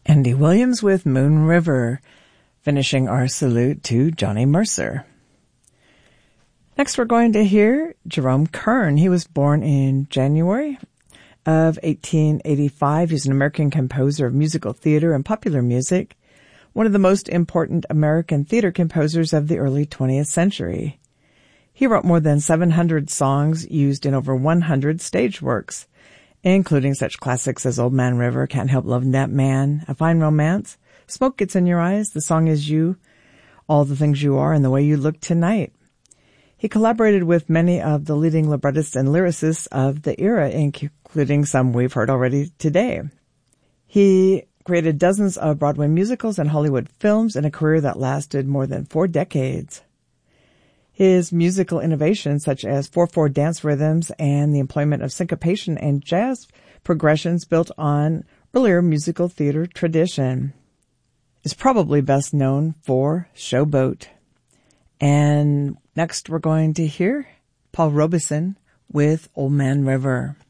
Andy Williams with Moon River, finishing our salute to Johnny Mercer. Next we're going to hear Jerome Kern. He was born in January of 1885. He's an American composer of musical theater and popular music, one of the most important American theater composers of the early 20th century. He wrote more than 700 songs used in over 100 stage works, including such classics as Old Man River, Can't Help Loving That Man, A Fine Romance, Smoke Gets in Your Eyes, The Song Is You, All the Things You Are, and The Way You Look Tonight. He collaborated with many of the leading librettists and lyricists of the era, including some we've heard already today. He created dozens of Broadway musicals and Hollywood films in a career that lasted more than 4 decades. His musical innovations, such as 4/4 dance rhythms and the employment of syncopation and jazz progressions built on earlier musical theater tradition, is probably best known for Showboat. And next we're going to hear Paul Robeson with Old Man River.